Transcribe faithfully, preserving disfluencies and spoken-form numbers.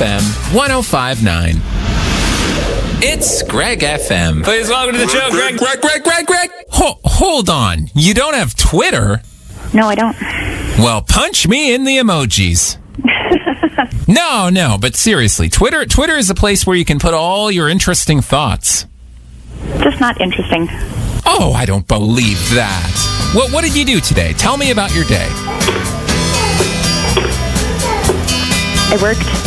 F M one oh five point nine. It's Greg F M. Please welcome to the show, Greg. Greg, Greg, Greg, Greg. Ho- hold on. You don't have Twitter? No, I don't. Well, punch me in the emojis. No, no, but seriously, Twitter Twitter is a place where you can put all your interesting thoughts. Just not interesting. Oh, I don't believe that. What what did you do today? Tell me about your day. I worked.